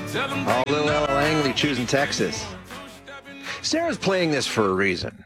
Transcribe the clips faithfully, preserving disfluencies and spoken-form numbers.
Oh, little Ella Langley choosing Texas. Sarah's playing this for a reason.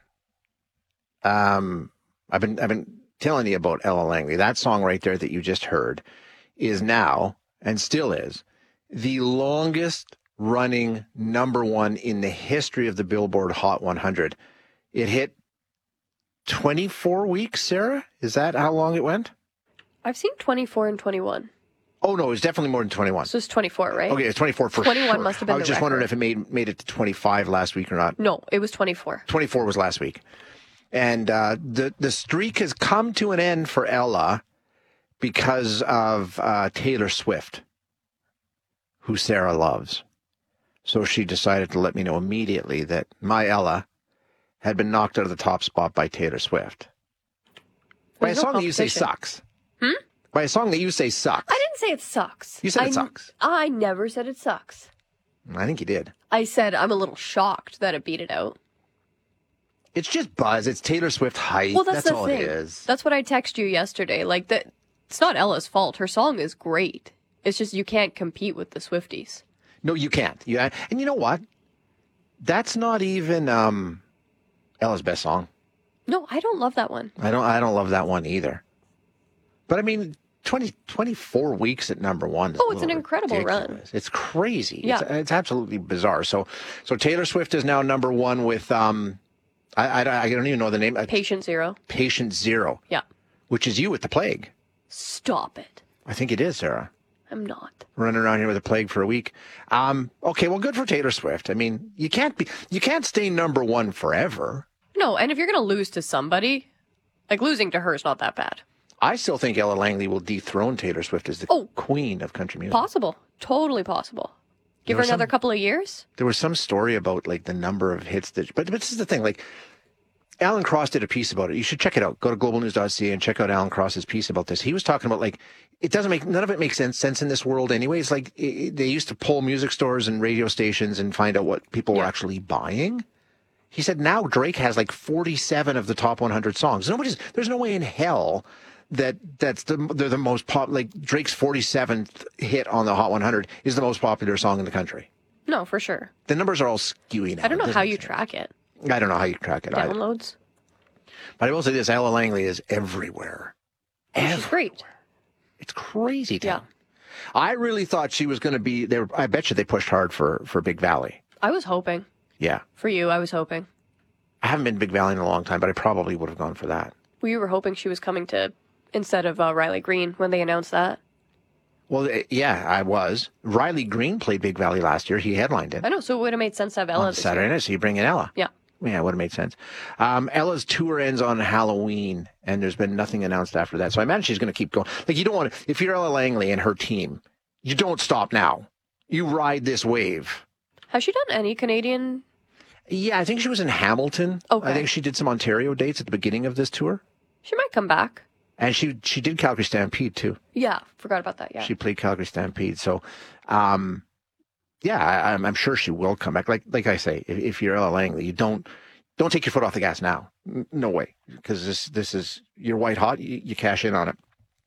Um, I've been I've been telling you about Ella Langley. That song right there that you just heard is now, and still is, the longest running number one in the history of the Billboard Hot one hundred. It hit twenty-four weeks, Sarah? Is that how long it went? I've seen twenty-four and twenty-one. Oh, no, it was definitely more than twenty-one. So it's twenty-four, right? Okay, it's twenty-four for twenty-one sure. must have been I was the just wondering record. if it made made it to twenty-five last week or not. No, it was twenty-four. twenty-four was last week. And uh, the, the streak has come to an end for Ella because of uh, Taylor Swift, who Sarah loves. So she decided to let me know immediately that my Ella had been knocked out of the top spot by Taylor Swift. By a There's no song that you say competition. sucks. Hmm? By a song that you say sucks. I didn't say it sucks. You said it I, sucks. I never said it sucks. I think you did. I said I'm a little shocked that it beat it out. It's just buzz. It's Taylor Swift hype. Well, that's, that's the all thing. it is. That's what I texted you yesterday. Like, that, it's not Ella's fault. Her song is great. It's just you can't compete with the Swifties. No, you can't. Yeah, and you know what? That's not even um, Ella's best song. No, I don't love that one. I don't. I don't love that one either. But I mean, twenty, twenty-four weeks at number one. Is Oh, a it's an little incredible ridiculous. run. It's crazy. Yeah. It's, it's absolutely bizarre. So, so Taylor Swift is now number one with um, I, I, I don't even know the name. Uh, Patient Zero. Patient Zero. Yeah. Which is you with the plague. Stop it. I think it is, Sarah. I'm not. Running around here with a plague for a week. Um, okay, well, good for Taylor Swift. I mean, you can't be, you can't stay number one forever. No, and if you're going to lose to somebody, like losing to her is not that bad. I still think Ella Langley will dethrone Taylor Swift as the Oh. queen of country music. Possible. Totally possible. Give There her was another some- couple of years. There was some story about like the number of hits that, but, but this is the thing, like Alan Cross did a piece about it. You should check it out. Go to global news dot c a and check out Alan Cross's piece about this. He was talking about like, it doesn't make, none of it makes sense, sense in this world anyways. Like it, they used to pull music stores and radio stations and find out what people were Yeah. actually buying. He said now Drake has like forty-seven of the top one hundred songs. Nobody's, there's no way in hell that that's the, they're the most pop, like Drake's forty-seventh hit on the Hot one hundred is the most popular song in the country. No, for sure. The numbers are all skewy now. I don't know It how doesn't you make sense. track it. I don't know how you track it either. Downloads. But I will say this, Ella Langley is everywhere. She's Everywhere. great. It's crazy town. Yeah. I really thought she was going to be there. I bet you they pushed hard for, for Big Valley. I was hoping. Yeah. For you, I was hoping. I haven't been to Big Valley in a long time, but I probably would have gone for that. Well, you were hoping she was coming to, instead of uh, Riley Green when they announced that. Well, eh, yeah, I was. Riley Green played Big Valley last year. He headlined it I know, so it would have made sense to have Ella on this Saturday year. night, so you bring in Ella. Yeah. Yeah, it would have made sense. Um, Ella's tour ends on Halloween, and there's been nothing announced after that. So I imagine she's going to keep going. Like, you don't want to, if you're Ella Langley and her team, you don't stop now. You ride this wave. Has she done any Canadian? Yeah, I think she was in Hamilton. Okay. I think she did some Ontario dates at the beginning of this tour. She might come back. And she she did Calgary Stampede, too. Yeah, forgot about that, yeah. She played Calgary Stampede. So, um, yeah, I, I'm, I'm sure she will come back. Like like I say, if, if you're Ella Langley, you don't don't take your foot off the gas now. N- No way, because this this is you're white hot. You, you cash in on it.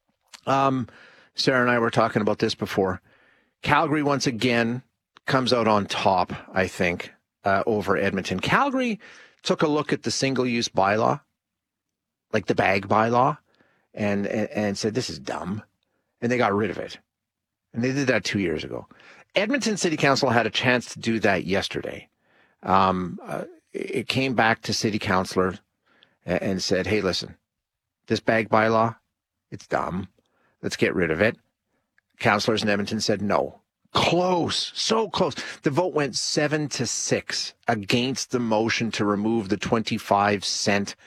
Um, Sarah and I were talking about this before. Calgary once again comes out on top, I think, uh, over Edmonton. Calgary took a look at the single-use bylaw, like the bag bylaw, and, and and said this is dumb, and they got rid of it. And they did that two years ago. Edmonton City Council had a chance to do that yesterday. Um, uh, it came back to city councilor and, and said, hey, listen, this bag bylaw, it's dumb. Let's get rid of it. Councilors in Edmonton said no. Close, so close. The vote went seven to six against the motion to remove the twenty-five cent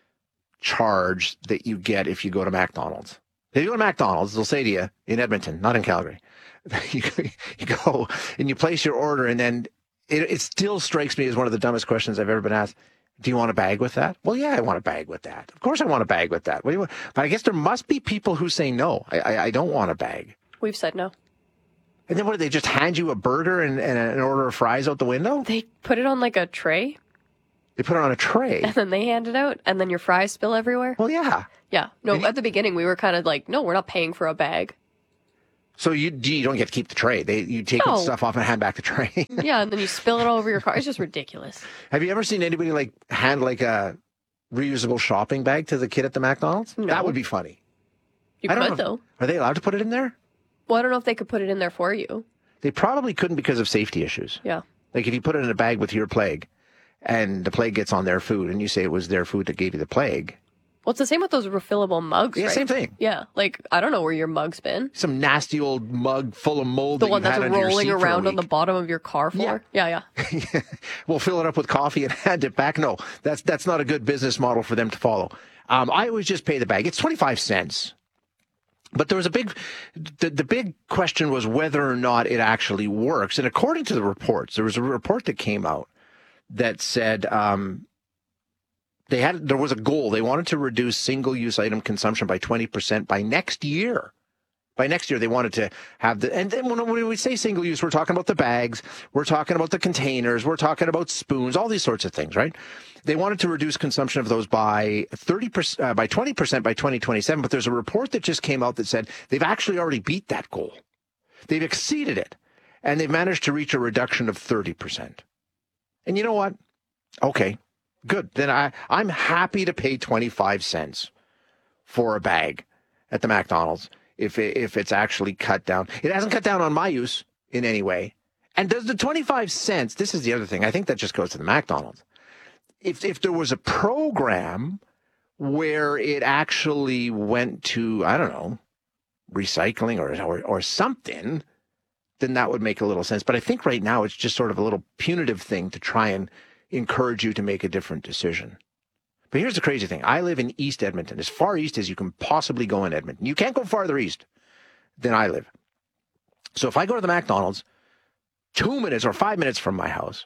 charge that you get if you go to McDonald's. If you go to McDonald's, they'll say to you in Edmonton, not in Calgary, you, you go and you place your order, and then it, it still strikes me as one of the dumbest questions I've ever been asked. Do you want a bag with that? Well, yeah, I want a bag with that. Of course I want a bag with that. What do you want? But I guess there must be people who say no. I, I, I don't want a bag. We've said no. And then what, do they just hand you a burger and, and an order of fries out the window? They put it on like a tray, They put it on a tray. and then they hand it out, and then your fries spill everywhere. Well, yeah. Yeah. No, And you- at the beginning, we were kind of like, no, we're not paying for a bag. So you you don't get to keep the tray. They you take No. the stuff off and hand back the tray. Yeah, and then you spill it all over your car. It's just ridiculous. Have you ever seen anybody like hand like a reusable shopping bag to the kid at the McDonald's? No. That would be funny. You I don't could, know. though. Are they allowed to put it in there? Well, I don't know if they could put it in there for you. They probably couldn't because of safety issues. Yeah. Like if you put it in a bag with your plague and the plague gets on their food and you say it was their food that gave you the plague. Well, it's the same with those refillable mugs, Yeah, right? same thing. Yeah. Like, I don't know where your mug's been. Some nasty old mug full of mold The that one you that's had under your rolling seat for a around on the week. bottom of your car floor. Yeah, yeah. We'll fill it up with coffee and hand it back. No, that's that's not a good business model for them to follow. Um, I always just pay the bag. It's twenty-five cents. But there was a big, the, the big question was whether or not it actually works. And according to the reports, there was a report that came out that said um, they had there was a goal. They wanted to reduce single-use item consumption by twenty percent by next year. By next year, they wanted to have the, and then when we say single use, we're talking about the bags, we're talking about the containers, we're talking about spoons, all these sorts of things, right? They wanted to reduce consumption of those by thirty percent, uh, by twenty percent by twenty twenty-seven. But there's a report that just came out that said they've actually already beat that goal. They've exceeded it, and they've managed to reach a reduction of thirty percent. And you know what? Okay, good. Then I, I'm happy to pay twenty-five cents for a bag at the McDonald's. If it, if it's actually cut down. It hasn't cut down on my use in any way. And does the twenty-five cents, this is the other thing, I think that just goes to the McDonald's. If if there was a program where it actually went to, I don't know, recycling or, or, or something, then that would make a little sense. But I think right now it's just sort of a little punitive thing to try and encourage you to make a different decision. But here's the crazy thing. I live in East Edmonton, as far east as you can possibly go in Edmonton. You can't go farther east than I live. So if I go to the McDonald's two minutes or five minutes from my house,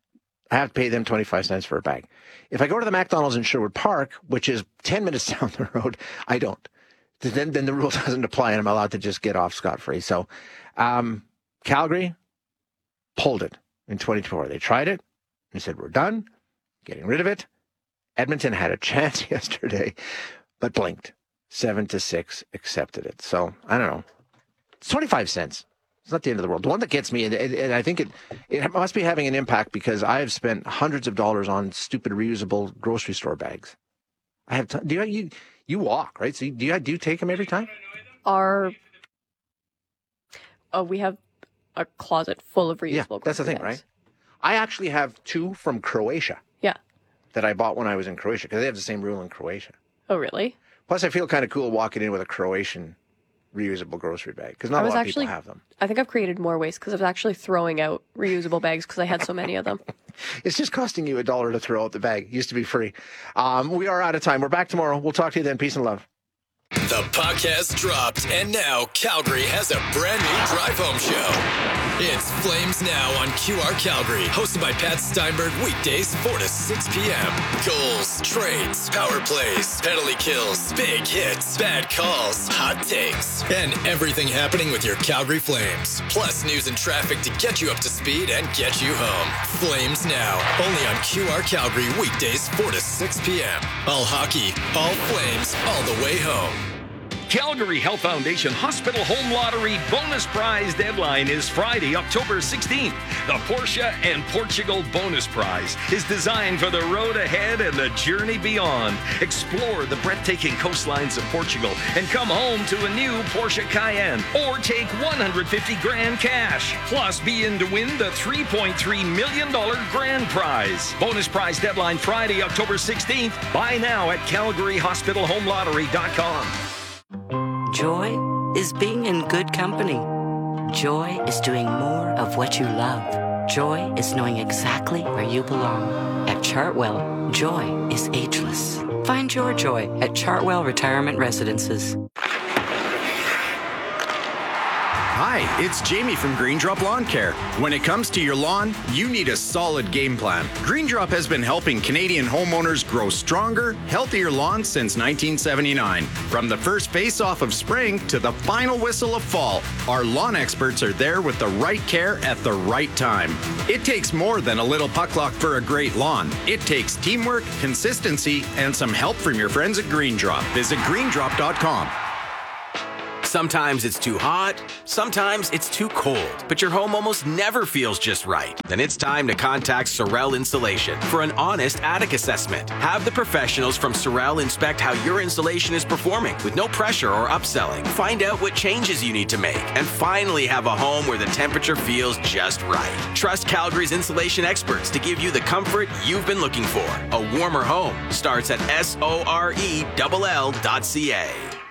I have to pay them twenty-five cents for a bag. If I go to the McDonald's in Sherwood Park, which is ten minutes down the road, I don't. Then, then the rule doesn't apply and I'm allowed to just get off scot-free. So um, Calgary pulled it in twenty twenty-four. They tried it. They said, we're done, getting rid of it. Edmonton had a chance yesterday, but blinked. Seven to six accepted it. So I don't know. It's twenty-five cents. It's not the end of the world. The one that gets me, and, and I think it it must be having an impact because I have spent hundreds of dollars on stupid reusable grocery store bags. I have. T- do you you you walk right? So you, do you do you take them every time? Our oh, we have a closet full of reusable. Yeah, that's the grocery thing, bags. right? I actually have two from Croatia. Yeah. That I bought when I was in Croatia because they have the same rule in Croatia. Oh, really? Plus, I feel kind of cool walking in with a Croatian reusable grocery bag because not I a was lot actually, of people have them. I think I've created more waste because I was actually throwing out reusable bags because I had so many of them. It's just costing you a dollar to throw out the bag. It used to be free. Um, we are out of time. We're back tomorrow. We'll talk to you then. Peace and love. The podcast dropped, and now Calgary has a brand new drive home show. It's Flames Now on Q R Calgary, hosted by Pat Steinberg, weekdays four to six p.m. Goals, trades, power plays, penalty kills, big hits, bad calls, hot takes, and everything happening with your Calgary Flames. Plus news and traffic to get you up to speed and get you home. Flames Now, only on Q R Calgary, weekdays four to six p.m. All hockey, all Flames, all the way home. Calgary Health Foundation Hospital Home Lottery bonus prize deadline is Friday, October sixteenth. The Porsche and Portugal bonus prize is designed for the road ahead and the journey beyond. Explore the breathtaking coastlines of Portugal and come home to a new Porsche Cayenne or take one hundred fifty grand cash. Plus, be in to win the three point three million dollars grand prize. Bonus prize deadline Friday, October sixteenth. Buy now at calgary hospital home lottery dot com. Joy is being in good company. Joy is doing more of what you love. Joy is knowing exactly where you belong. At Chartwell, joy is ageless. Find your joy at Chartwell Retirement Residences. Hi, it's Jamie from Green Drop Lawn Care. When it comes to your lawn, you need a solid game plan. Green Drop has been helping Canadian homeowners grow stronger, healthier lawns since nineteen seventy-nine. From the first face-off of spring to the final whistle of fall, our lawn experts are there with the right care at the right time. It takes more than a little puck luck for a great lawn. It takes teamwork, consistency, and some help from your friends at Green Drop. Visit green drop dot com. Sometimes it's too hot, sometimes it's too cold, but your home almost never feels just right. Then it's time to contact Sorel Insulation for an honest attic assessment. Have the professionals from Sorel inspect how your insulation is performing with no pressure or upselling. Find out what changes you need to make and finally have a home where the temperature feels just right. Trust Calgary's insulation experts to give you the comfort you've been looking for. A warmer home starts at S O R E L L dot C A.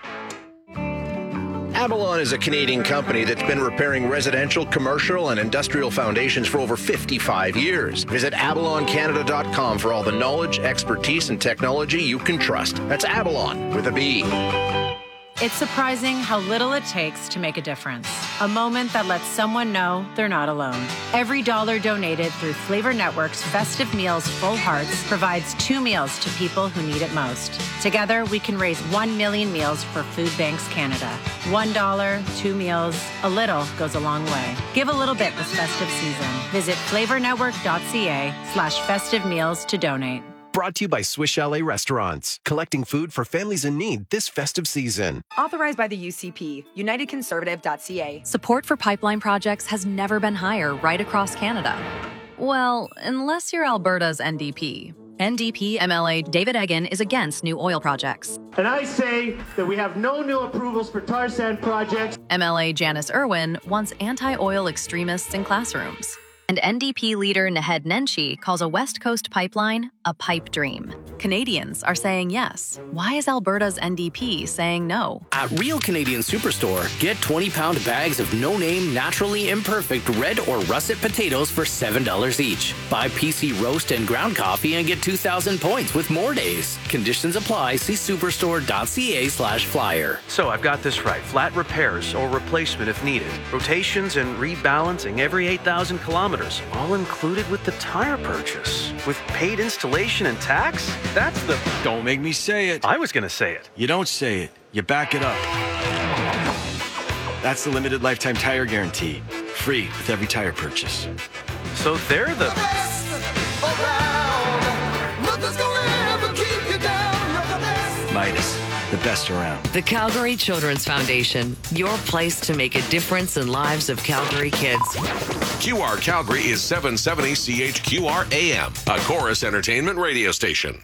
Avalon is a Canadian company that's been repairing residential, commercial, and industrial foundations for over fifty-five years. Visit avalon canada dot com for all the knowledge, expertise, and technology you can trust. That's Avalon with a B. It's surprising how little it takes to make a difference. A moment that lets someone know they're not alone. Every dollar donated through Flavor Network's Festive Meals Full Hearts provides two meals to people who need it most. Together, we can raise one million meals for Food Banks Canada. One dollar, two meals, a little goes a long way. Give a little bit this festive season. Visit flavor network dot c a slash festive meals to donate. Brought to you by Swiss Chalet Restaurants, collecting food for families in need this festive season. Authorized by the U C P, united conservative dot c a. Support for pipeline projects has never been higher right across Canada. Well, unless you're Alberta's N D P. N D P M L A David Eggen is against new oil projects. And I say that we have no new approvals for tar sand projects. M L A Janice Irwin wants anti-oil extremists in classrooms. And N D P leader Naheed Nenshi calls a West Coast pipeline a pipe dream. Canadians are saying yes. Why is Alberta's N D P saying no? At Real Canadian Superstore, get twenty-pound bags of no-name, naturally imperfect red or russet potatoes for seven dollars each. Buy P C roast and ground coffee and get two thousand points with more days. Conditions apply. See superstore dot c a slash flyer. So I've got this right. Flat repairs or replacement if needed. Rotations and rebalancing every eight thousand kilometers. All included with the tire purchase. With paid installation and tax? That's the... Don't make me say it. I was going to say it. You don't say it. You back it up. That's the limited lifetime tire guarantee. Free with every tire purchase. So they're the... Midas, the best around. The Calgary Children's Foundation, your place to make a difference in lives of Calgary kids. Q R Calgary is seven seventy C H Q R A M, a Chorus Entertainment radio station.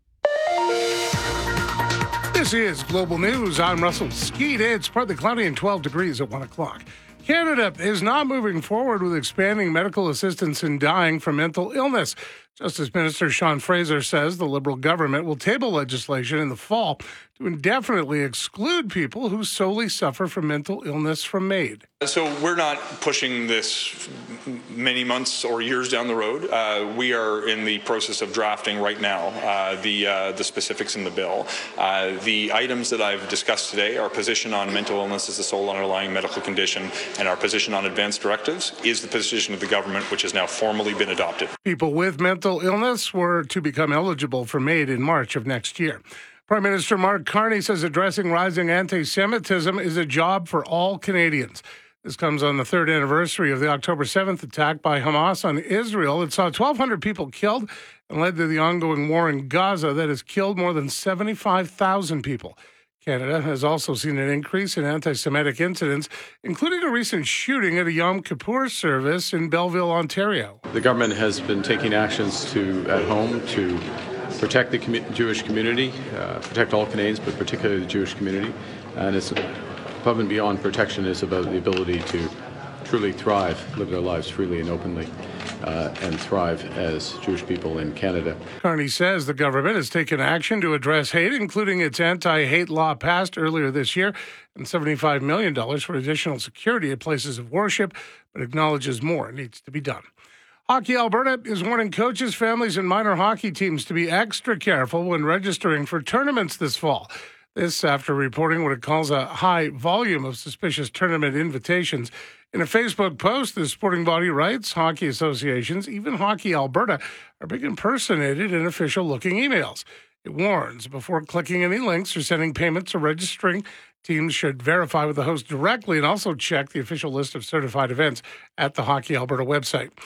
This is Global News. I'm Russell Skeet. It's partly cloudy and twelve degrees at one o'clock. Canada is not moving forward with expanding medical assistance in dying from mental illness. Justice Minister Sean Fraser says the Liberal government will table legislation in the fall to indefinitely exclude people who solely suffer from mental illness from MAID. So we're not pushing this many months or years down the road. Uh, we are in the process of drafting right now uh, the uh, the specifics in the bill. Uh, the items that I've discussed today, our position on mental illness as the sole underlying medical condition and our position on advanced directives, is the position of the government, which has now formally been adopted. People with mental illness were to become eligible for MAID in March of next year. Prime Minister Mark Carney says addressing rising anti-Semitism is a job for all Canadians. This comes on the third anniversary of the October seventh attack by Hamas on Israel. It saw twelve hundred people killed and led to the ongoing war in Gaza that has killed more than seventy-five thousand people. Canada has also seen an increase in anti-Semitic incidents, including a recent shooting at a Yom Kippur service in Belleville, Ontario. The government has been taking actions to at home to protect the commu- Jewish community, uh, protect all Canadians, but particularly the Jewish community. And it's above and beyond protection is about the ability to truly thrive, live their lives freely and openly, uh, and thrive as Jewish people in Canada. Carney says the government has taken action to address hate, including its anti-hate law passed earlier this year and seventy-five million dollars for additional security at places of worship, but acknowledges more needs to be done. Hockey Alberta is warning coaches, families, and minor hockey teams to be extra careful when registering for tournaments this fall. This after reporting what it calls a high volume of suspicious tournament invitations. In a Facebook post, the sporting body writes, hockey associations, even Hockey Alberta, are being impersonated in official-looking emails. It warns before clicking any links or sending payments or registering, teams should verify with the host directly and also check the official list of certified events at the Hockey Alberta website.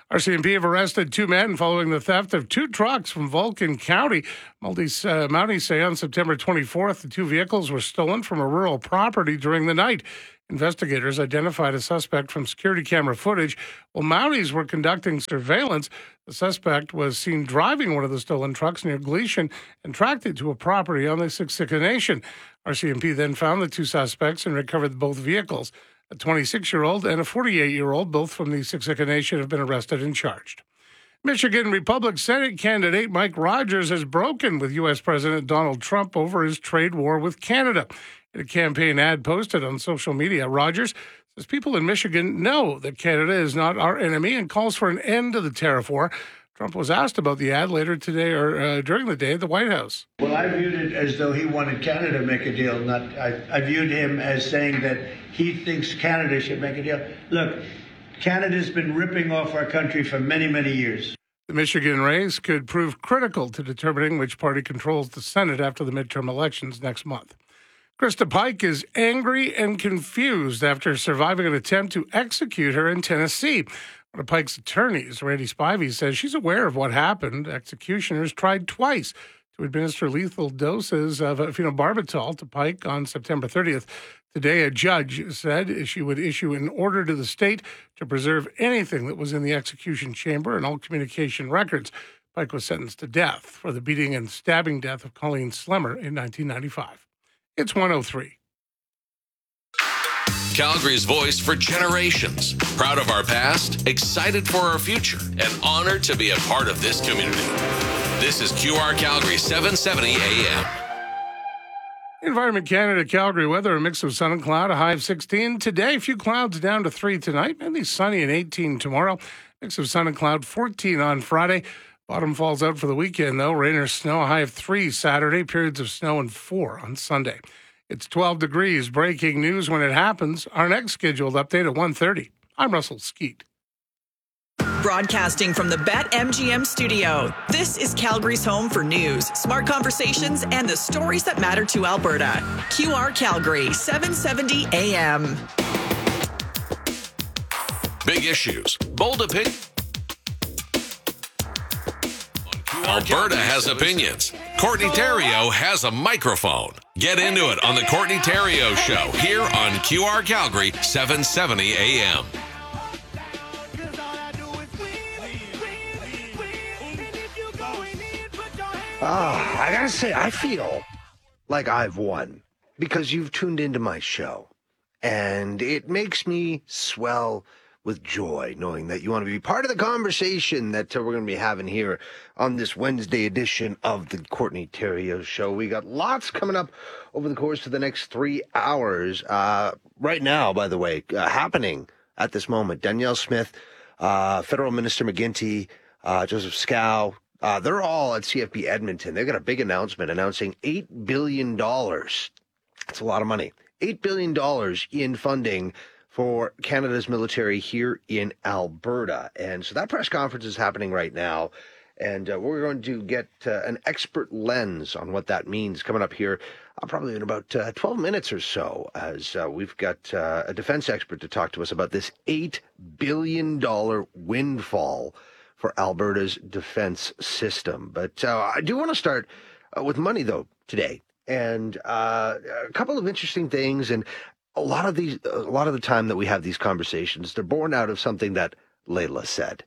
R C M P have arrested two men following the theft of two trucks from Vulcan County. Mounties, uh, Mounties say on September twenty-fourth, the two vehicles were stolen from a rural property during the night. Investigators identified a suspect from security camera footage. While Mounties were conducting surveillance, the suspect was seen driving one of the stolen trucks near Gleason and tracked it to a property on the Siksika Nation. R C M P then found the two suspects and recovered both vehicles. A twenty-six-year-old and a forty-eight-year-old, both from the Siksika Nation, have been arrested and charged. Michigan Republican Senate candidate Mike Rogers has broken with U S President Donald Trump over his trade war with Canada. In a campaign ad posted on social media, Rogers says people in Michigan know that Canada is not our enemy and calls for an end to the tariff war. Trump was asked about the ad later today or uh, during the day at the White House. Well, I viewed it as though he wanted Canada to make a deal. Not, I, I viewed him as saying that he thinks Canada should make a deal. Look, Canada's been ripping off our country for many, many years. The Michigan race could prove critical to determining which party controls the Senate after the midterm elections next month. Krista Pike is angry and confused after surviving an attempt to execute her in Tennessee. One of Pike's attorneys, Randy Spivey, says she's aware of what happened. Executioners tried twice to administer lethal doses of phenobarbital to Pike on September thirtieth. Today, a judge said she would issue an order to the state to preserve anything that was in the execution chamber and all communication records. Pike was sentenced to death for the beating and stabbing death of Colleen Slemmer in nineteen ninety-five. It's one oh three. Calgary's voice for generations. Proud of our past, excited for our future, and honored to be a part of this community. This is Q R Calgary seven seventy A M. Environment Canada Calgary weather, a mix of sun and cloud, a high of sixteen. Today, a few clouds down to three tonight, mainly sunny and eighteen tomorrow. Mix of sun and cloud, fourteen on Friday. Bottom falls out for the weekend, though. Rain or snow, a high of three Saturday, periods of snow and four on Sunday. It's twelve degrees. Breaking news when it happens. Our next scheduled update at one thirty. I'm Russell Skeet. Broadcasting from the BetMGM studio, this is Calgary's home for news, smart conversations, and the stories that matter to Alberta. Q R Calgary, seven seventy A M. Big issues, bold opinion. Alberta has opinions. Courtney Theriault has a microphone. Get into it on the Courtney Theriault Show here on Q R Calgary, seven seventy A M. Ah, I gotta say, I feel like I've won because you've tuned into my show. And it makes me swell with joy knowing that you want to be part of the conversation that uh, we're going to be having here on this Wednesday edition of the Courtney Theriault Show. We got lots coming up over the course of the next three hours. Uh, right now, by the way, uh, happening at this moment, Danielle Smith, uh, Federal Minister McGuinty, uh, Joseph Scow, Uh, they're all at C F B Edmonton. They've got a big announcement announcing eight billion dollars. That's a lot of money. eight billion dollars in funding for Canada's military here in Alberta. And so that press conference is happening right now. And uh, we're going to get uh, an expert lens on what that means coming up here, uh, probably in about uh, twelve minutes or so, as uh, we've got uh, a defense expert to talk to us about this eight billion dollars windfall for Alberta's defense system. But uh, I do want to start uh, with money, though, today. And uh, a couple of interesting things. And a lot of these, a lot of the time that we have these conversations, they're born out of something that Layla said.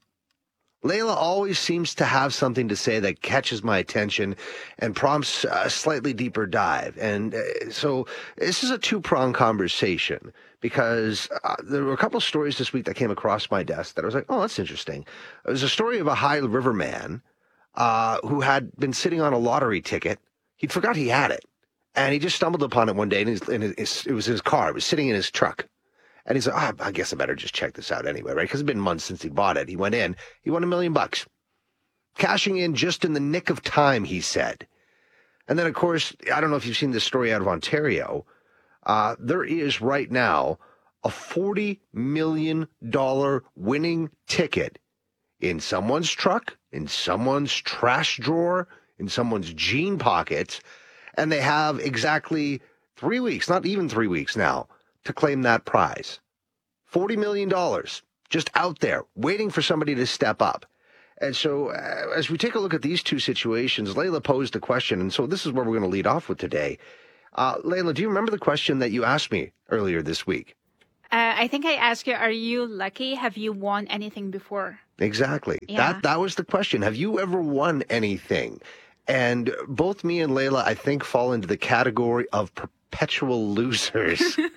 Layla always seems to have something to say that catches my attention and prompts a slightly deeper dive. And uh, so this is a two-pronged conversation because uh, there were a couple of stories this week that came across my desk that I was like, oh, that's interesting. It was a story of a High River man uh, who had been sitting on a lottery ticket. He'd forgot he had it. And he just stumbled upon it one day, and his, and his, it was in his car. It was sitting in his truck. And he's like, oh, I guess I better just check this out anyway, right? Because it's been months since he bought it. He went in. He won a million bucks. Cashing in just in the nick of time, he said. And then, of course, I don't know if you've seen this story out of Ontario. Uh, there is right now a forty million dollars winning ticket in someone's truck, in someone's trash drawer, in someone's jean pockets. And they have exactly three weeks, not even three weeks now, to claim that prize. forty million dollars just out there waiting for somebody to step up. And so uh, as we take a look at these two situations, Layla posed a question, and so this is where we're going to lead off with today. Uh, Layla, do you remember the question that you asked me earlier this week? Uh, I think I asked you, are you lucky? Have you won anything before? Exactly. Yeah. That that was the question. Have you ever won anything? And both me and Layla, I think, fall into the category of perpetual losers.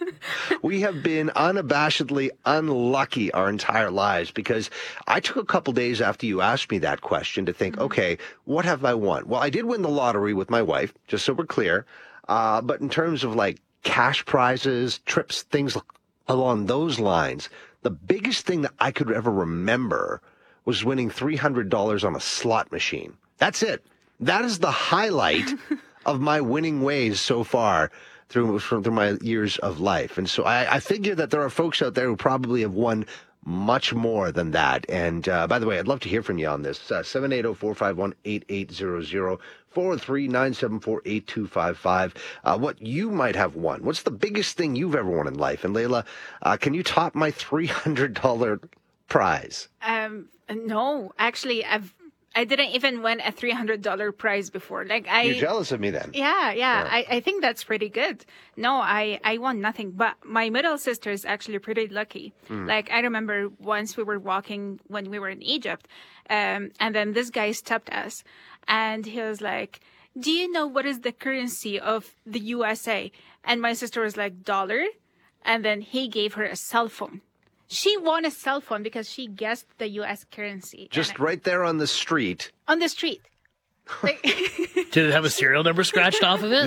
We have been unabashedly unlucky our entire lives, because I took a couple days after you asked me that question to think, mm-hmm. okay, what have I won? Well, I did win the lottery with my wife, just so we're clear. Uh, but in terms of like cash prizes, trips, things along those lines, the biggest thing that I could ever remember was winning three hundred dollars on a slot machine. That's it. That is the highlight of my winning ways so far through through my years of life. And so I, I figure that there are folks out there who probably have won much more than that. And uh, by the way, I'd love to hear from you on this. Uh, seven eight zero, four five one, eight eight zero zero, four oh three, nine seven four, eight two five five. Uh, what you might have won. What's the biggest thing you've ever won in life? And Layla, uh, can you top my three hundred dollars prize? Um, no, actually, I've I didn't even win a three hundred dollars prize before. Like I, You're jealous of me then. Yeah, yeah. yeah. I, I think that's pretty good. No, I, I won nothing. But my middle sister is actually pretty lucky. Mm. Like I remember once we were walking when we were in Egypt, um, and then this guy stopped us, and he was like, "Do you know what is the currency of the U S A?" And my sister was like, "Dollar," and then he gave her a cell phone. She won a cell phone because she guessed the U S currency. Just right there on the street. On the street. Like, did it have a serial number scratched off of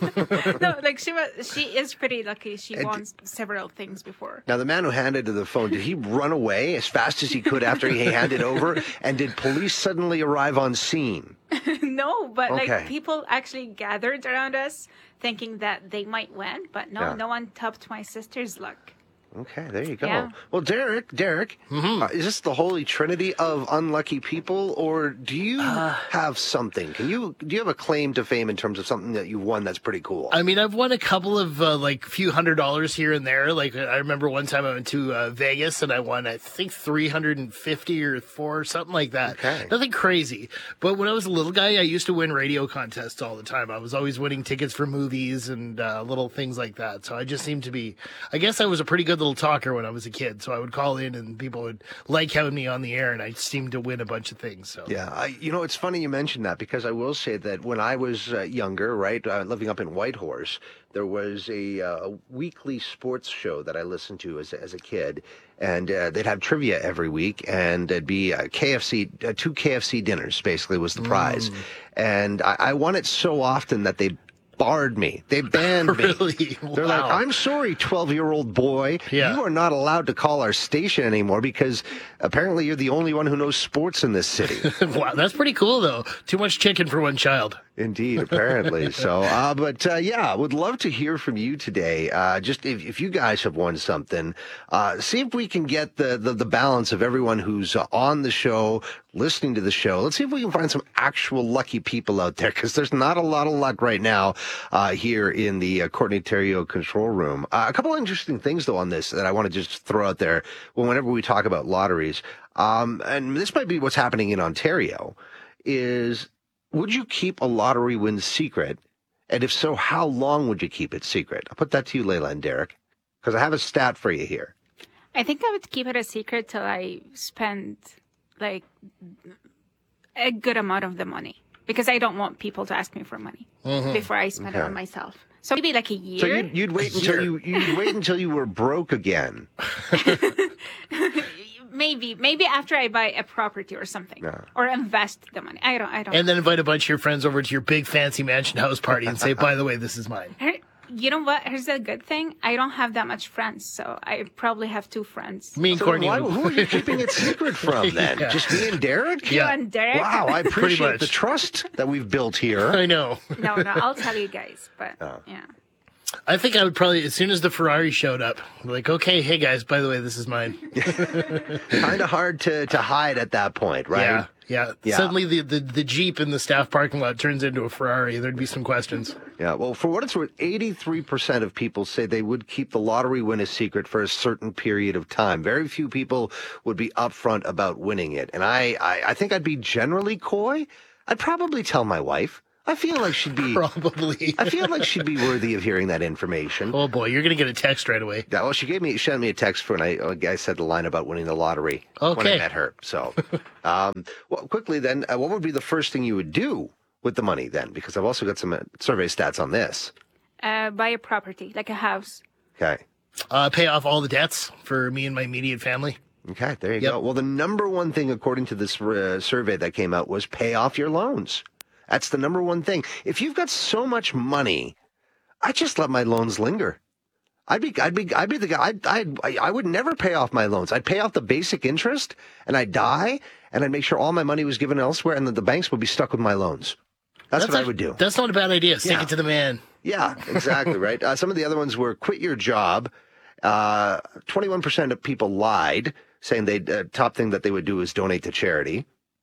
it? No, like she was. She is pretty lucky. She and won d- several things before. Now, the man who handed her the phone, did he run away as fast as he could after he handed over? And did police suddenly arrive on scene? No, but okay. like people actually gathered around us thinking that they might win, but no, yeah. no one topped my sister's luck. Okay, there you go. Yeah. Well, Derek, Derek, mm-hmm. uh, is this the holy trinity of unlucky people, or do you uh, have something? Can you do you have a claim to fame in terms of something that you won that's pretty cool? I mean, I've won a couple of uh, like few hundred dollars here and there. Like I remember one time I went to uh, Vegas and I won, I think three hundred and fifty or four, something like that. Okay. Nothing crazy. But when I was a little guy, I used to win radio contests all the time. I was always winning tickets for movies and uh, little things like that. So I just seemed to be. I guess I was a pretty good little talker when I was a kid, so I would call in and people would like having me on the air, and I seemed to win a bunch of things. So yeah, I, you know, it's funny you mentioned that, because I will say that when I was uh, younger, right, uh, living up in Whitehorse, there was a, uh, a weekly sports show that I listened to as as a kid, and uh, they'd have trivia every week, and it'd be a K F C, uh, two K F C dinners basically was the prize, mm. and I, I won it so often that they barred me. They banned me. Really? They're wow. like, I'm sorry, twelve-year-old boy. Yeah. You are not allowed to call our station anymore because apparently you're the only one who knows sports in this city. Wow, that's pretty cool, though. Too much chicken for one child. Indeed, apparently. so, uh, but uh, yeah, would love to hear from you today. Uh, just if, if you guys have won something, uh, see if we can get the, the, the balance of everyone who's uh, on the show, listening to the show. Let's see if we can find some actual lucky people out there, because there's not a lot of luck right now uh, here in the uh, Courtney Theriault control room. Uh, a couple of interesting things, though, on this that I want to just throw out there well, whenever we talk about lotteries. Um, and this might be what's happening in Ontario, is would you keep a lottery win secret? And if so, how long would you keep it secret? I'll put that to you, Layla and Derek, because I have a stat for you here. I think I would keep it a secret till I spend like a good amount of the money, because I don't want people to ask me for money mm-hmm. before I spend okay. it on myself. So maybe like a year. So you'd, you'd wait a until year. you you'd wait until you were broke again. Maybe, maybe after I buy a property or something, yeah. or invest the money. I don't, I don't. And know. then invite a bunch of your friends over to your big fancy mansion house party and say, "By the way, this is mine." You know what? Here's a good thing. I don't have that much friends, so I probably have two friends. Me and so Courtney. Why, who are you keeping it secret from then? Yeah. Just me and Derek? You yeah. and Derek? Wow, I appreciate the trust that we've built here. I know. No, no, I'll tell you guys, but oh. yeah. I think I would probably, as soon as the Ferrari showed up, like, okay, hey guys, by the way, this is mine. Kind of hard to, to hide at that point, right? Yeah. Yeah. Yeah. Suddenly the, the, the Jeep in the staff parking lot turns into a Ferrari. There'd be some questions. Yeah, well, for what it's worth, eighty-three percent of people say they would keep the lottery win a secret for a certain period of time. Very few people would be upfront about winning it. And I, I, I think I'd be generally coy. I'd probably tell my wife. I feel like she'd be... Probably. I feel like she'd be worthy of hearing that information. Oh, boy, you're going to get a text right away. Yeah, well, she gave me, she sent me a text when I, I said the line about winning the lottery Okay. when I met her. So, um, well, quickly then, uh, what would be the first thing you would do with the money then? Because I've also got some uh, survey stats on this. Uh, buy a property, like a house. Okay. Uh, pay off all the debts for me and my immediate family. Okay, there you Yep. go. Well, the number one thing, according to this uh, survey that came out, was pay off your loans. That's the number one thing. If you've got so much money, I just let my loans linger. I'd be, I'd be, I'd be the guy. I'd, I'd, I would never pay off my loans. I'd pay off the basic interest, and I'd die, and I'd make sure all my money was given elsewhere, and that the banks would be stuck with my loans. That's, That's what a- I would do. That's not a bad idea. Stick Yeah. it to the man. Yeah, exactly, right? Uh, some of the other ones were quit your job. Uh, twenty-one percent of people lied, saying they uh, top thing that they would do is donate to charity.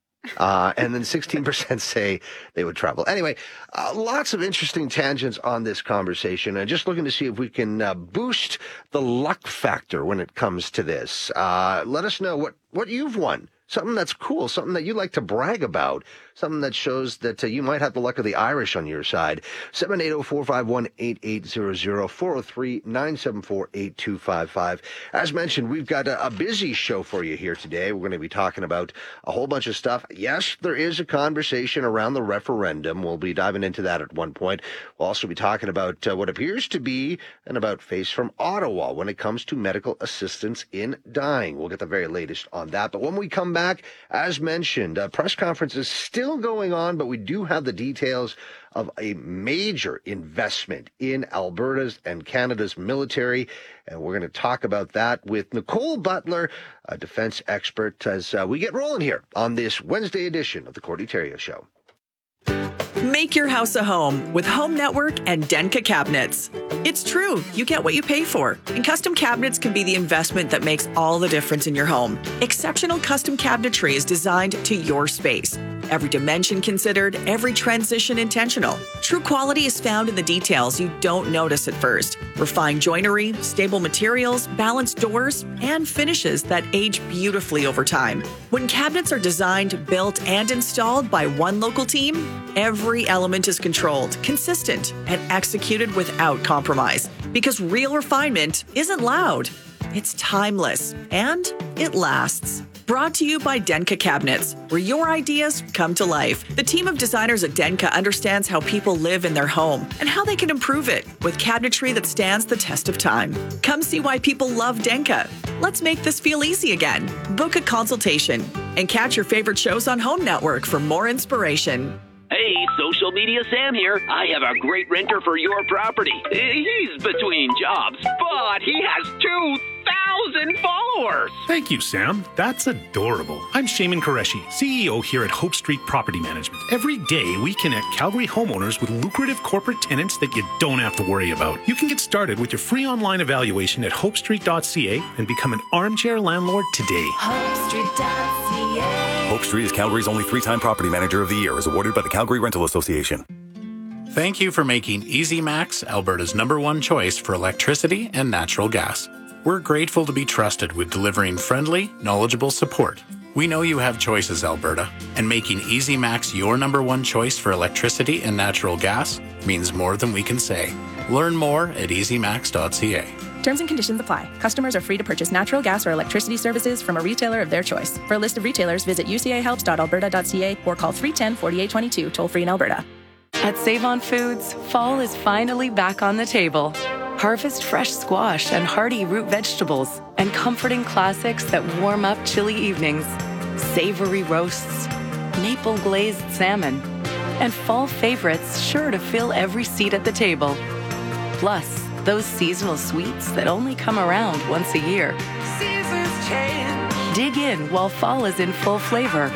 Uh, and then sixteen percent say they would travel. Anyway, uh, lots of interesting tangents on this conversation. And just looking to see if we can uh, boost the luck factor when it comes to this. Uh, let us know what, what you've won. Something that's cool, something that you like to brag about, something that shows that uh, you might have the luck of the Irish on your side. seven eight zero, four five one, eight eight zero zero, four oh three, nine seven four, eight two five five. As mentioned, we've got a, a busy show for you here today. We're going to be talking about a whole bunch of stuff. Yes, there is a conversation around the referendum. We'll be diving into that at one point. We'll also be talking about uh, what appears to be an about face from Ottawa when it comes to medical assistance in dying. We'll get the very latest on that. But when we come back, as mentioned, a press conference is still going on, but we do have the details of a major investment in Alberta's and Canada's military. And we're going to talk about that with Nicole Butler, a defense expert, as uh, we get rolling here on this Wednesday edition of the Courtney Theriault Show. Make your house a home with Home Network and Denka Cabinets. It's true, you get what you pay for. And custom cabinets can be the investment that makes all the difference in your home. Exceptional custom cabinetry is designed to your space. Every dimension considered, every transition intentional. True quality is found in the details you don't notice at first. Refined joinery, stable materials, balanced doors, and finishes that age beautifully over time. When cabinets are designed, built, and installed by one local team, every element is controlled, consistent, and executed without compromise. Because real refinement isn't loud, it's timeless, and it lasts. Brought to you by Denka Cabinets, where your ideas come to life. The team of designers at Denka understands how people live in their home and how they can improve it with cabinetry that stands the test of time. Come see why people love Denka. Let's make this feel easy again. Book a consultation and catch your favorite shows on Home Network for more inspiration. Hey, Social Media Sam here. I have a great renter for your property. He's between jobs, but he has two thousand followers. Thank you, Sam. That's adorable. I'm Shaman Qureshi, C E O here at Hope Street Property Management. Every day, we connect Calgary homeowners with lucrative corporate tenants that you don't have to worry about. You can get started with your free online evaluation at hope street dot c a and become an armchair landlord today. hope street dot c a. Hope Street is Calgary's only three-time Property Manager of the Year, as awarded by the Calgary Rental Association. Thank you for making EasyMax Alberta's number one choice for electricity and natural gas. We're grateful to be trusted with delivering friendly, knowledgeable support. We know you have choices, Alberta, and making EasyMax your number one choice for electricity and natural gas means more than we can say. Learn more at easy max dot c a. Terms and conditions apply. Customers are free to purchase natural gas or electricity services from a retailer of their choice. For a list of retailers, visit u c a helps dot alberta dot c a or call three one zero, four eight two two, toll free in Alberta. At Save On Foods, fall is finally back on the table. Harvest fresh squash and hearty root vegetables and comforting classics that warm up chilly evenings. Savory roasts, maple glazed salmon, and fall favorites sure to fill every seat at the table. Plus, those seasonal sweets that only come around once a year. Seasons change. Dig in while fall is in full flavor.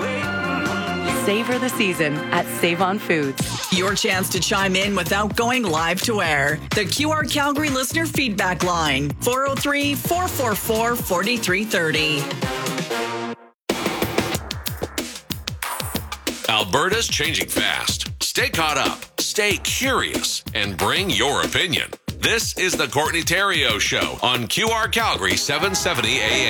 Savor the season at Save On Foods. Your chance to chime in without going live to air. The Q R Calgary listener feedback line, four oh three, four four four, four three three oh. Alberta's changing fast. Stay caught up, stay curious, and bring your opinion. This is the Courtney Theriault Show on Q R Calgary seven seventy A M.